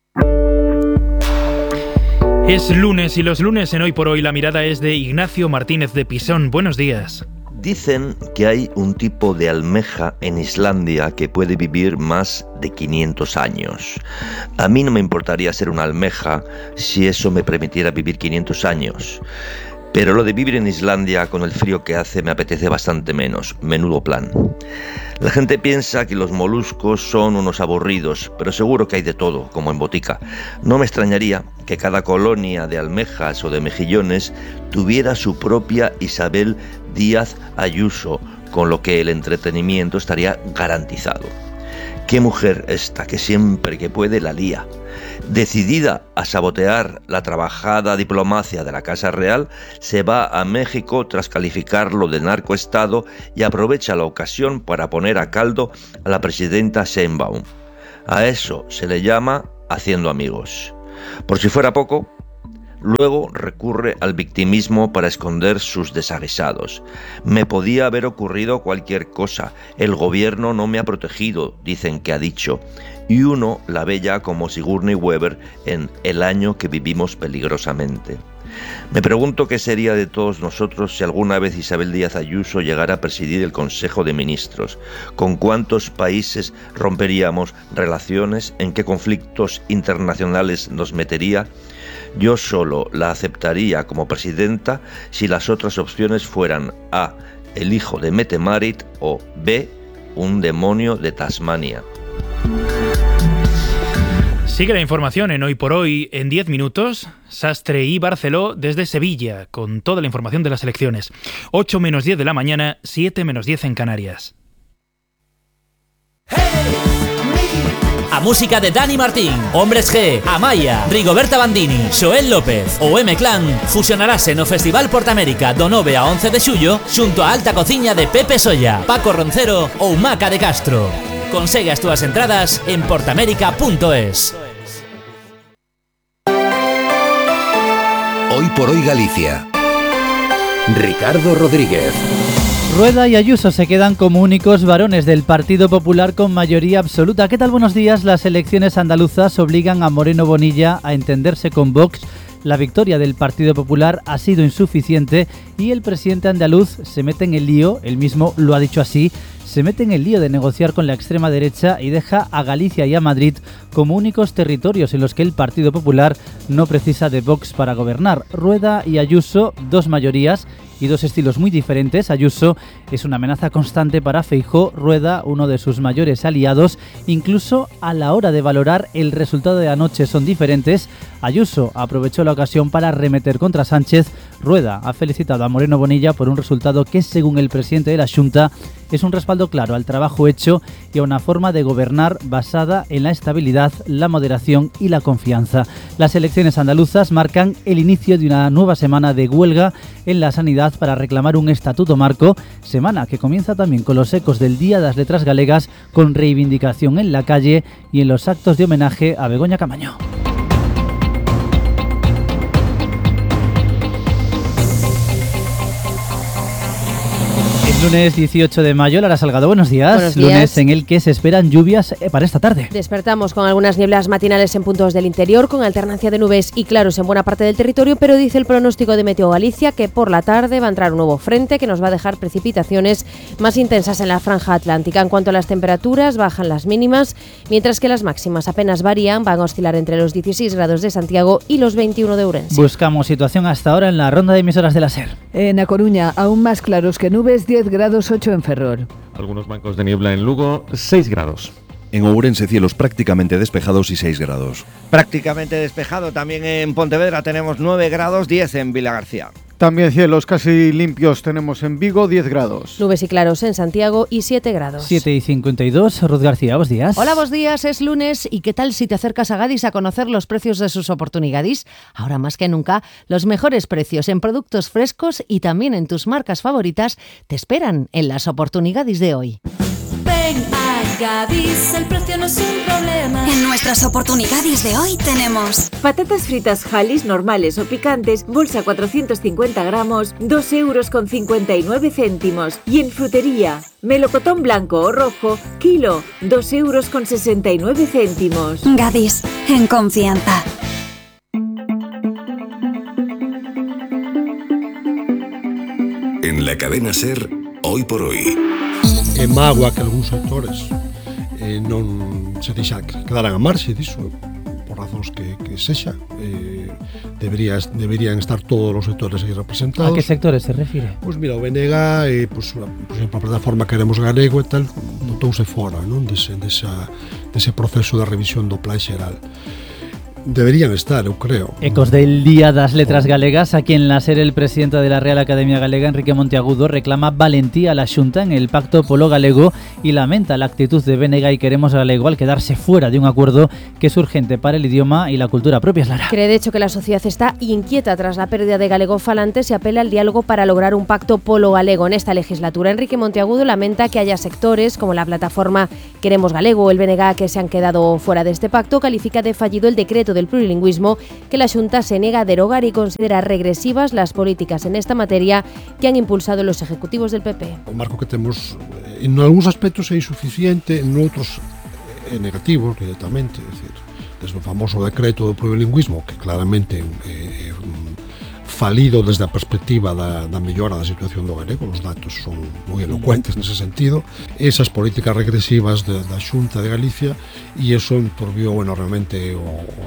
Es lunes y los lunes en Hoy por Hoy la mirada es de Ignacio Martínez de Pisón. Buenos días.
Dicen que hay un tipo de almeja en Islandia que puede vivir más de 500 años. A mí no me importaría ser una almeja si eso me permitiera vivir 500 años. Pero lo de vivir en Islandia con el frío que hace me apetece bastante menos. Menudo plan. La gente piensa que los moluscos son unos aburridos, pero seguro que hay de todo, como en botica. No me extrañaría que cada colonia de almejas o de mejillones tuviera su propia Isabel Díaz Ayuso, con lo que el entretenimiento estaría garantizado. Qué mujer esta, que siempre que puede la lía. Decidida a sabotear la trabajada diplomacia de la Casa Real, se va a México tras calificarlo de narcoestado y aprovecha la ocasión para poner a caldo a la presidenta Sheinbaum. A eso se le llama haciendo amigos. Por si fuera poco, luego recurre al victimismo para esconder sus desaguisados. Me podía haber ocurrido cualquier cosa. El gobierno no me ha protegido, dicen que ha dicho. Y uno la ve ya como Sigourney Weaver en El año que vivimos peligrosamente. Me pregunto qué sería de todos nosotros si alguna vez Isabel Díaz Ayuso llegara a presidir el Consejo de Ministros. ¿Con cuántos países romperíamos relaciones? ¿En qué conflictos internacionales nos metería? Yo solo la aceptaría como presidenta si las otras opciones fueran A, el hijo de Mette Marit, o B, un demonio de Tasmania.
Sigue la información en Hoy por Hoy en 10 minutos. Sastre y Barceló desde Sevilla, con toda la información de las elecciones. 8 menos 10 de la mañana, 7 menos 10 en Canarias.
A música de Dani Martín, Hombres G, Amaya, Rigoberta Bandini, Xoel López ou M-Clan fusionarase no Festival Portamérica do 9 a 11 de xullo xunto a alta cociña de Pepe Solla, Paco Roncero ou Maca de Castro. Consegue as túas entradas en portamérica.es.
Hoy por Hoy Galicia. Ricardo Rodríguez.
Rueda y Ayuso se quedan como únicos varones del Partido Popular con mayoría absoluta. ¿Qué tal? Buenos días. Las elecciones andaluzas obligan a Moreno Bonilla a entenderse con Vox. La victoria del Partido Popular ha sido insuficiente y el presidente andaluz se mete en el lío, él mismo lo ha dicho así, se mete en el lío de negociar con la extrema derecha y deja a Galicia y a Madrid como únicos territorios en los que el Partido Popular no precisa de Vox para gobernar. Rueda y Ayuso, dos mayorías y dos estilos muy diferentes. Ayuso es una amenaza constante para Feijóo, Rueda uno de sus mayores aliados. Incluso a la hora de valorar el resultado de anoche son diferentes. Ayuso aprovechó la ocasión para arremeter contra Sánchez. Rueda ha felicitado a Moreno Bonilla por un resultado que, según el presidente de la Xunta, es un respaldo claro al trabajo hecho y a una forma de gobernar basada en la estabilidad, la moderación y la confianza. Las elecciones andaluzas marcan el inicio de una nueva semana de huelga en la sanidad para reclamar un estatuto marco, semana que comienza también con los ecos del Día de las Letras Galegas, con reivindicación en la calle y en los actos de homenaje a Begoña Camaño. Lunes 18 de mayo, Lara Salgado, buenos días.
Buenos días.
Lunes en el que se esperan lluvias para esta tarde.
Despertamos con algunas nieblas matinales en puntos del interior, con alternancia de nubes y claros en buena parte del territorio, pero dice el pronóstico de Meteo Galicia que por la tarde va a entrar un nuevo frente que nos va a dejar precipitaciones más intensas en la franja atlántica. En cuanto a las temperaturas, bajan las mínimas, mientras que las máximas apenas varían, van a oscilar entre los 16 grados de Santiago y los 21 de Ourense.
Buscamos situación hasta ahora en la ronda de emisoras de la SER.
En A Coruña, aún más claros que nubes, 10 grados 8 en Ferrol.
Algunos bancos de niebla en Lugo, 6 grados.
En Ourense, cielos prácticamente despejados y 6 grados.
Prácticamente despejado también en Pontevedra, tenemos 9 grados, 10 en Vilagarcía.
También cielos casi limpios tenemos en Vigo, 10 grados.
Nubes y claros en Santiago y 7 grados.
7:52, Ruth García, buenos días.
Hola, buenos días, es lunes y ¿qué tal si te acercas a Gadis a conocer los precios de sus oportunidades? Ahora más que nunca, los mejores precios en productos frescos y también en tus marcas favoritas te esperan en las oportunidades de hoy.
Ven a
Gadis, el precio no es un problema. En nuestras oportunidades de hoy tenemos
patatas fritas Halis normales o picantes, bolsa 450 gramos, 2,59 €. Y en frutería, melocotón blanco o rojo, kilo, 2,69 €.
Gadis, en confianza.
En la cadena SER, hoy por hoy.
É mágoa que algúns sectores non se quedaran a marxe disso, por razóns que sexa. Deberían estar todos os sectores aí representados.
¿A qué sectores se refiere?
Pois mira, o BNG, por exemplo, a plataforma Queremos Galego e tal, notouse fora, non, dese proceso de revisión do Plan Xeral. Deberían estar, eu creo.
Ecos del Día das Letras Galegas. Aquí en la SER, el presidente de la Real Academia Galega, Enrique Monteagudo, reclama valentía a la Xunta en el Pacto Polo Galego y lamenta la actitud de BNG y Queremos Galego al quedarse fuera de un acuerdo que es urgente para el idioma y la cultura propia. Lara.
Cree de hecho que la sociedad está inquieta tras la pérdida de galegofalantes y apela al diálogo para lograr un pacto polo galego en esta legislatura. Enrique Monteagudo lamenta que haya sectores como la plataforma Queremos Galego o el BNG que se han quedado fuera de este pacto. Califica de fallido el decreto del plurilingüismo que la Xunta se niega a derogar y considera regresivas las políticas en esta materia que han impulsado los ejecutivos del PP.
O marco que temos en algúns aspectos é insuficiente, en outros é negativo directamente, é dicir, desde o famoso decreto do plurilingüismo que claramente é falido desde a perspectiva da mellora da situación do galego, os datos son moi elocuentes nese sentido, esas políticas regresivas da Xunta de Galicia, e eso enturbiou enormemente o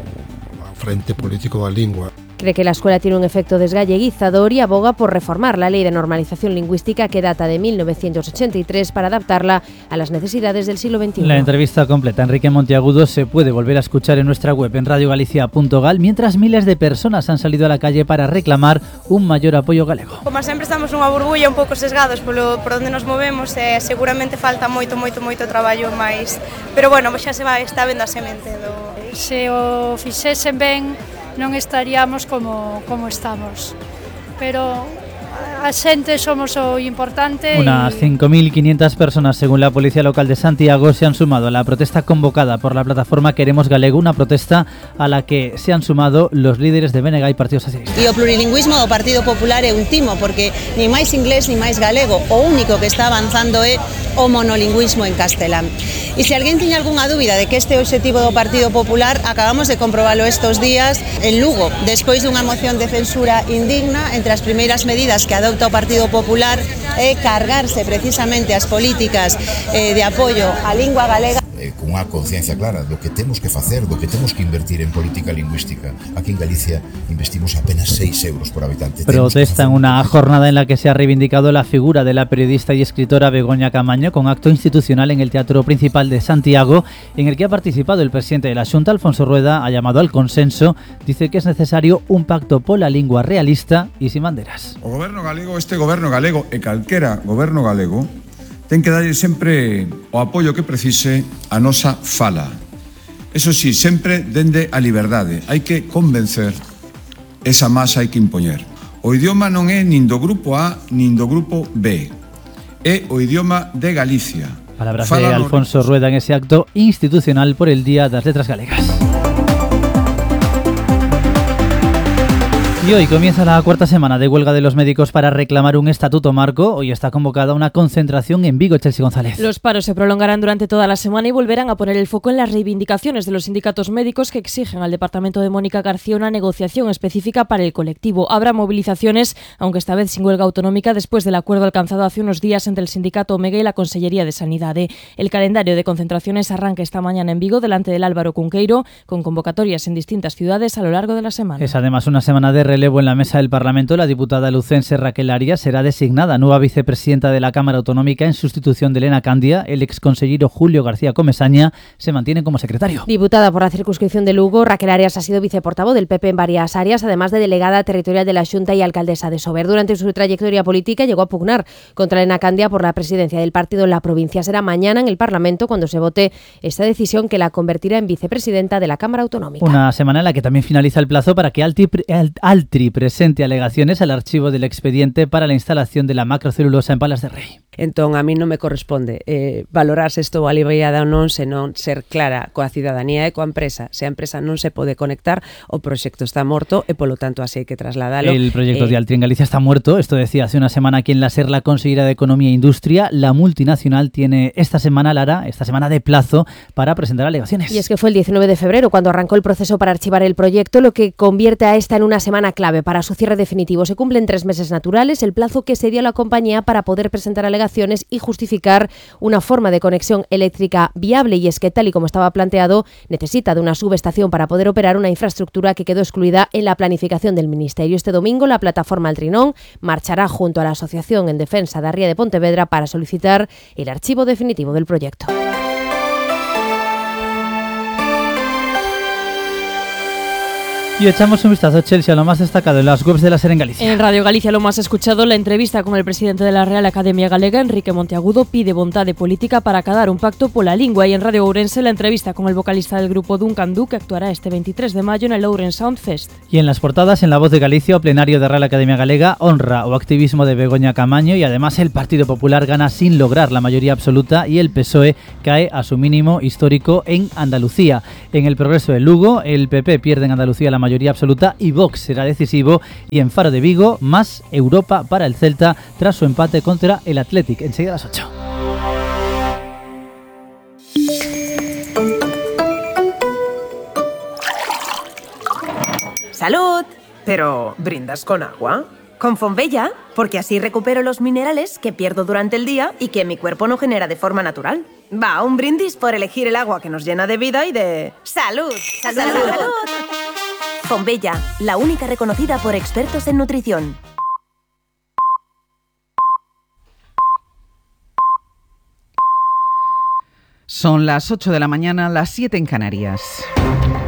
frente político da lingua.
Cree que la escuela tiene un efecto desgalleguizador y aboga por reformar la ley de normalización lingüística que data de 1983 para adaptarla a las necesidades del siglo XXI.
La entrevista completa a Enrique Monteagudo se puede volver a escuchar en nuestra web en radiogalicia.gal, mientras miles de personas han salido a la calle para reclamar un mayor apoyo galego.
Como sempre estamos nunha burbulla un pouco sesgados por onde nos movemos, seguramente falta moito traballo máis, pero bueno, xa está vendo a semente do...
Se o fixesen ben, non estaríamos como estamos, pero a xente somos o importante.
Unas 5.500 personas, según la Policía Local de Santiago, se han sumado a la protesta convocada por la plataforma Queremos Galego, una protesta a la que se han sumado los líderes de BNG y Partido Socialista.
E o plurilingüismo do Partido Popular é un timo, porque ni máis inglés ni máis galego, o único que está avanzando é o monolingüismo en castelán. E se alguén tiña algunha dúbida de que este é o obxectivo do Partido Popular, acabamos de comprobalo estos días en Lugo, despois dunha moción de censura indigna. Entre as primeiras medidas que adopta o Partido Popular é cargarse precisamente as políticas de apoio á lingua galega.
Con unha conciencia clara do que temos que facer, do que temos que invertir en política lingüística. Aquí en Galicia investimos apenas 6 € por habitante.
Protesta en una jornada en la que se ha reivindicado la figura de la periodista y escritora Begoña Camaño con acto institucional en el Teatro Principal de Santiago, en el que ha participado el presidente de la Xunta, Alfonso Rueda. Ha llamado al consenso, dice que es necesario un pacto pola lingua realista y sin banderas.
O goberno galego, este goberno galego e calquera goberno galego, ten que darlle sempre o apoio que precise a nosa fala. Eso sí, sempre dende a liberdade. Hai que convencer, esa masa hai que impoñer. O idioma non é nin do grupo A nin do grupo B. É o idioma de Galicia.
Palabras de Alfonso Rueda en ese acto institucional por el Día das Letras Galegas. Y hoy comienza la cuarta semana de huelga de los médicos para reclamar un estatuto marco. Hoy está convocada una concentración en Vigo. Chelsea González.
Los paros se prolongarán durante toda la semana y volverán a poner el foco en las reivindicaciones de los sindicatos médicos que exigen al departamento de Mónica García una negociación específica para el colectivo. Habrá movilizaciones, aunque esta vez sin huelga autonómica, después del acuerdo alcanzado hace unos días entre el sindicato Omega y la Consellería de Sanidad. El calendario de concentraciones arranca esta mañana en Vigo delante del Álvaro Cunqueiro, con convocatorias en distintas ciudades a lo largo de la semana.
Es además una semana de relevo en la mesa del Parlamento. La diputada lucense Raquel Arias será designada nueva vicepresidenta de la Cámara Autonómica en sustitución de Elena Candia. El exconsellero Julio García Comesaña se mantiene como secretario.
Diputada por la circunscripción de Lugo, Raquel Arias ha sido viceportavoz del PP en varias áreas, además de delegada territorial de la Xunta y alcaldesa de Sober. Durante su trayectoria política llegó a pugnar contra Elena Candia por la presidencia del partido en la provincia. Será mañana en el Parlamento cuando se vote esta decisión que la convertirá en vicepresidenta de la Cámara Autonómica.
Una semana en la que también finaliza el plazo para que Altri presente alegaciones al archivo del expediente para la instalación de la macrocelulosa en Palas de Rey.
Entón, a mí non me corresponde valorar se estou aliviada ou non, senón ser clara coa cidadanía e coa empresa. Se a empresa non se pode conectar, o proxecto está morto e polo tanto así hai que trasladalo.
El proyecto de Altri en Galicia está muerto, esto decía hace una semana aquí en la SER la consellera de Economía e Industria. La multinacional tiene esta semana de plazo para presentar alegaciones.
Y es que fue el 19 de febrero cuando arrancó el proceso para archivar el proyecto, lo que convierte a esta en una semana clave para su cierre definitivo. Se cumplen 3 meses naturales, el plazo que se dio a la compañía para poder presentar alegaciones y justificar una forma de conexión eléctrica viable, y es que tal y como estaba planteado necesita de una subestación para poder operar, una infraestructura que quedó excluida en la planificación del Ministerio. Este domingo la plataforma Altrinón marchará junto a la Asociación en Defensa da Ría de Pontevedra para solicitar el archivo definitivo del proyecto.
Y echamos un vistazo, Chelsea, a lo más destacado en las webs de la SER en Galicia.
En Radio Galicia lo más escuchado, la entrevista con el presidente de la Real Academia Galega, Enrique Monteagudo, pide vontade política para acadar un pacto pola lingua. Y en Radio Ourense la entrevista con el vocalista del grupo Duncan Du, que actuará este 23 de mayo en el Ourense Sound Fest.
Y en las portadas, en La Voz de Galicia, o plenario de Real Academia Galega honra o activismo de Begoña Camaño, y además el Partido Popular gana sin lograr la mayoría absoluta y el PSOE cae a su mínimo histórico en Andalucía. En El Progreso de Lugo, el PP pierde en Andalucía la mayoría absoluta y Vox será decisivo. Y en Faro de Vigo, más Europa para el Celta tras su empate contra el Athletic. Enseguida a las 8.
¡Salud! Pero, ¿brindas con agua? Con Fonbella, porque así recupero los minerales que pierdo durante el día y que mi cuerpo no genera de forma natural. Va, un brindis por elegir el agua que nos llena de vida y de... ¡Salud! ¡Salud! ¡Salud! ¡Salud! Fonbella, la única reconocida por expertos en nutrición.
Son las 8 de la mañana, las 7 en Canarias.